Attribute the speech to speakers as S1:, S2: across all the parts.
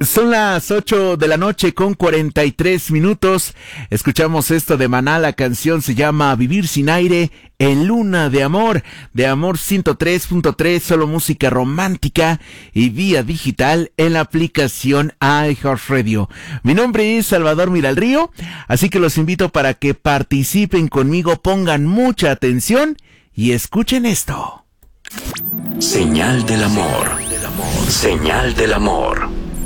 S1: Son las 8 de la noche con 43 minutos. Escuchamos esto de Maná. La canción se llama Vivir sin aire en Luna de Amor 103.3, solo música romántica y vía digital en la aplicación iHeartRadio. Mi nombre es Salvador Miralrío, así que los invito para que participen conmigo, pongan mucha atención y escuchen esto.
S2: Señal del amor. Señal del amor.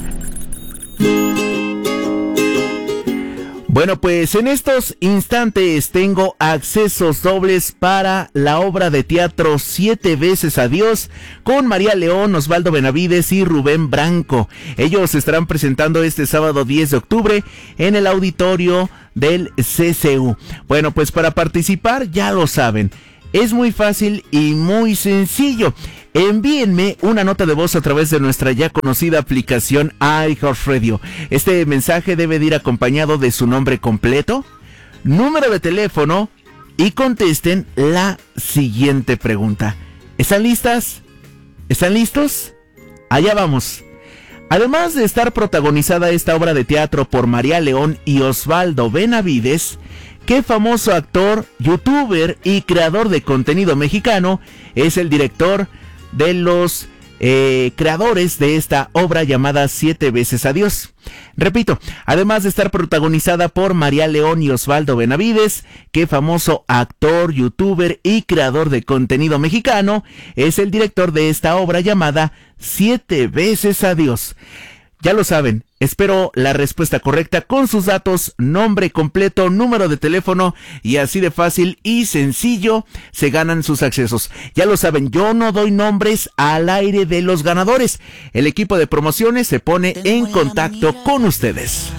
S1: Bueno, pues en estos instantes tengo accesos dobles para la obra de teatro 7 veces Adiós con María León, Osvaldo Benavides y Rubén Branco. Ellos se estarán presentando este sábado 10 de octubre en el auditorio del CCU. Bueno, pues para participar ya lo saben. Es muy fácil y muy sencillo. Envíenme una nota de voz a través de nuestra ya conocida aplicación iHeartRadio. Este mensaje debe de ir acompañado de su nombre completo, número de teléfono y contesten la siguiente pregunta. ¿Están listas? ¿Están listos? Allá vamos. Además de estar protagonizada esta obra de teatro por María León y Osvaldo Benavides, ¿qué famoso actor, youtuber y creador de contenido mexicano es el director de los creadores de esta obra llamada 7 veces Adiós? Repito, además de estar protagonizada por María León y Osvaldo Benavides, ¿qué famoso actor, youtuber y creador de contenido mexicano es el director de esta obra llamada 7 veces Adiós? Ya lo saben, espero la respuesta correcta con sus datos, nombre completo, número de teléfono y así de fácil y sencillo se ganan sus accesos. Ya lo saben, yo no doy nombres al aire de los ganadores. El equipo de promociones se pone en contacto con ustedes.